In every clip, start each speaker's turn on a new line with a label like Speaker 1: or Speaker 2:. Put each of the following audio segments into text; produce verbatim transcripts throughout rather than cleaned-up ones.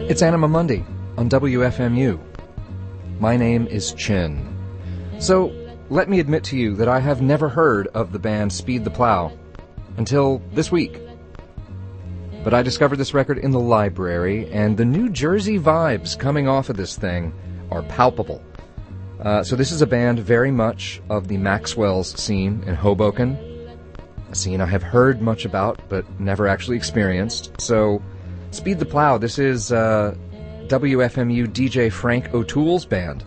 Speaker 1: It's Anima Monday on W F M U. My name is Chin. So, let me admit to you that I have never heard of the band Speed the Plow until this week. But I discovered this record in the library, and the New Jersey vibes coming off of this thing are palpable. Uh, so this is a band very much of the Maxwell's scene in Hoboken, a scene I have heard much about but never actually experienced. So, Speed the Plow, this is uh, W F M U D J Frank O'Toole's band.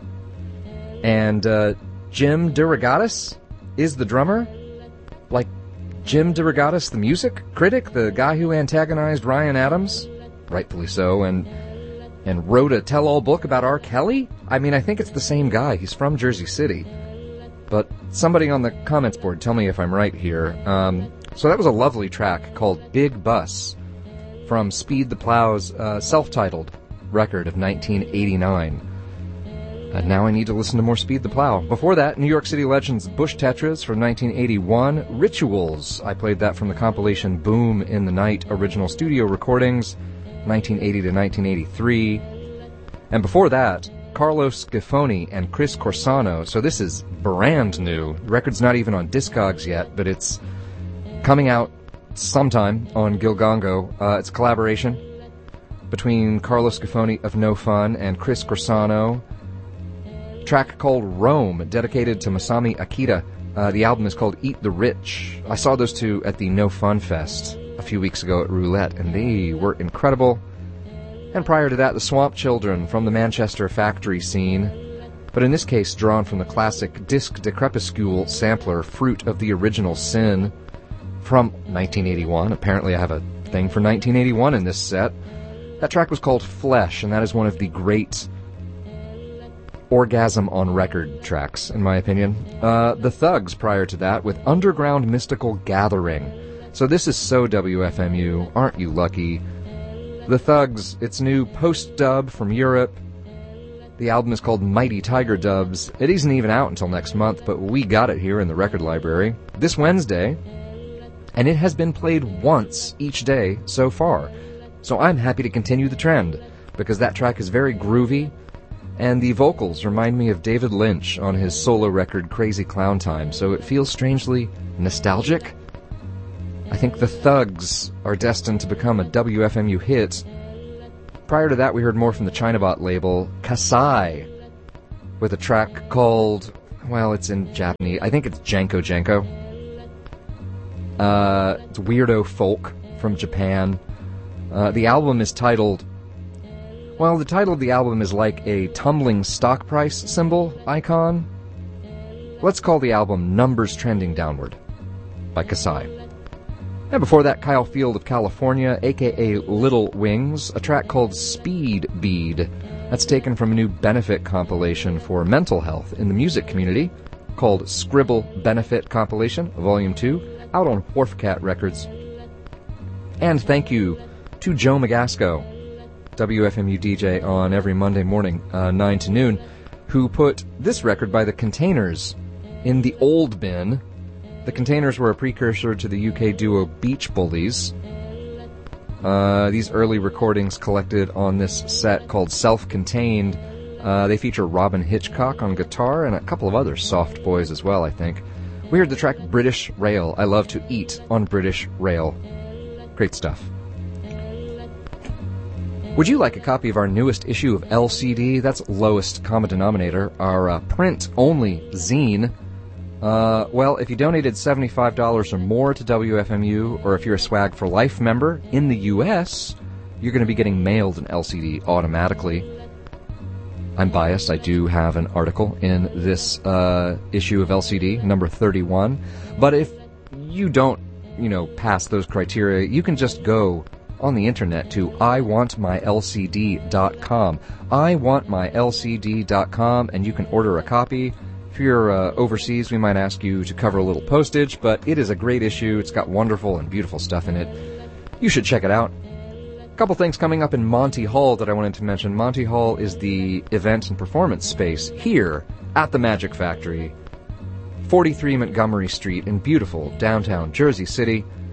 Speaker 1: And uh, Jim DeRogatis is the drummer. Like Jim DeRogatis, the music critic, the guy who antagonized Ryan Adams, rightfully so, and and wrote a tell-all book about R. Kelly? I mean, I think it's the same guy. He's from Jersey City. But somebody on the comments board, tell me if I'm right here. Um, so that was a lovely track called Big Bus from Speed the Plow's uh, self-titled record of nineteen eighty-nine. And now I need to listen to more Speed the Plow. Before that, New York City Legends' Bush Tetras from nineteen eighty-one. Rituals, I played that from the compilation Boom in the Night original studio recordings, nineteen eighty to nineteen eighty-three. And before that, Carlos Gifoni and Chris Corsano. So this is brand new. The record's not even on Discogs yet, but it's coming out sometime on Gilgongo. Uh, it's a collaboration between Carlos Gifoni of No Fun and Chris Corsano. A track called Rome, dedicated to Masami Akita. Uh, the album is called Eat the Rich. I saw those two at the No Fun Fest a few weeks ago at Roulette, and they were incredible. And prior to that, the Swamp Children from the Manchester factory scene, but in this case drawn from the classic Disc de Crepuscule sampler Fruit of the Original Sin from nineteen eighty-one. Apparently I have a thing for nineteen eighty-one in this set. That track was called Flesh, and that is one of the great orgasm on record tracks, in my opinion. Uh, the Thugs prior to that with Underground Mystical Gathering. So this is so W F M U, aren't you lucky? The Thugs, its new post-dub from Europe. The album is called Mighty Tiger Dubs. It isn't even out until next month, but we got it here in the record library this Wednesday, and it has been played once each day so far. So I'm happy to continue the trend, because that track is very groovy, and the vocals remind me of David Lynch on his solo record Crazy Clown Time, so it feels strangely nostalgic. I think the Thugs are destined to become a W F M U hit. Prior to that, we heard more from the Chinabot label, Kasai, with a track called, well, it's in Japanese. I think it's Janko Janko. Uh, it's weirdo folk from Japan. Uh, the album is titled, well, the title of the album is like a tumbling stock price symbol icon. Let's call the album Numbers Trending Downward by Kasai. And before that, Kyle Field of California, a k a. Little Wings, a track called Speed Bead. That's taken from a new benefit compilation for mental health in the music community called Scribble Benefit Compilation, Volume two, out on Wharfcat Records. And thank you to Joe Magasco, W F M U D J on every Monday morning, uh, nine to noon, who put this record by The Containers in the old bin. The Containers were a precursor to the U K duo Beach Bullies. Uh, these early recordings collected on this set called Self-Contained. Uh, they feature Robin Hitchcock on guitar and a couple of other soft boys as well, I think. We heard the track British Rail. I love to eat on British Rail. Great stuff. Would you like a copy of our newest issue of L C D? That's Lowest Common Denominator, our uh, print-only zine. Uh, well, if you donated seventy-five dollars or more to W F M U, or if you're a Swag for Life member in the U S, you're going to be getting mailed an L C D automatically. I'm biased. I do have an article in this uh, issue of L C D, number thirty-one. But if you don't, you know, pass those criteria, you can just go on the internet to I want my L C D dot com. I want my L C D dot com, and you can order a copy. If you're uh, overseas, we might ask you to cover a little postage, but it is a great issue. It's got wonderful and beautiful stuff in it. You should check it out. A couple things coming up in Monty Hall that I wanted to mention. Monty Hall is the event and performance space here at the Magic Factory, forty-three Montgomery Street in beautiful downtown Jersey City.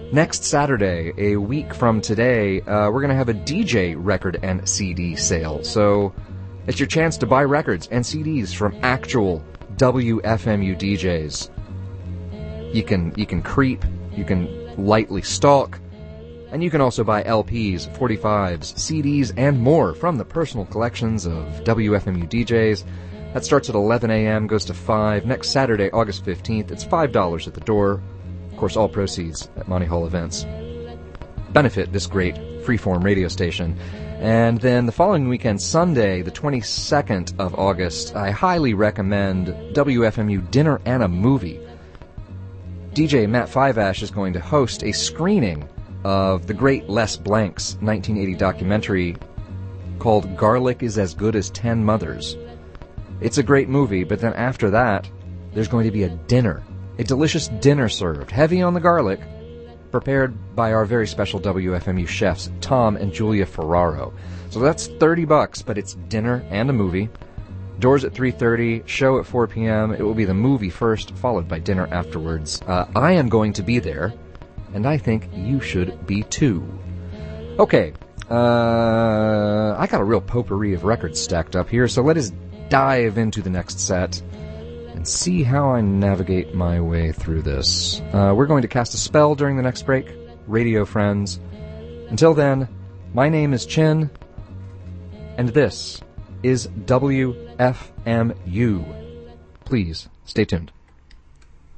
Speaker 1: Next Saturday, a week from today, uh, we're going to have a D J record and C D sale. So it's your chance to buy records and C Ds from actual W F M U D Js. You can you can creep, you can lightly stalk, and you can also buy L Ps, forty-fives, C Ds, and more from the personal collections of W F M U D Js. That starts at eleven a.m., goes to five. Next Saturday, August fifteenth, it's five dollars at the door. Of course, all proceeds at Monty Hall Events benefit this great freeform radio station. And then the following weekend, Sunday, the twenty-second of August, I highly recommend W F M U Dinner and a Movie. D J Matt Fiveash is going to host a screening of the great Les Blank's nineteen eighty documentary called Garlic is as Good as Ten Mothers. It's a great movie, but then after that, there's going to be a dinner. A delicious dinner served, heavy on the garlic, prepared by our very special W F M U chefs, Tom and Julia Ferraro. So that's thirty bucks, but it's dinner and a movie. Doors at three thirty, show at four p.m. It will be the movie first, followed by dinner afterwards. Uh, I am going to be there, and I think you should be too. Okay, uh, I got a real potpourri of records stacked up here, so let us dive into the next set and see how I navigate my way through this. Uh, we're going to cast a spell during the next break, radio friends. Until then, my name is Chin, and this is W F M U. Please, stay tuned.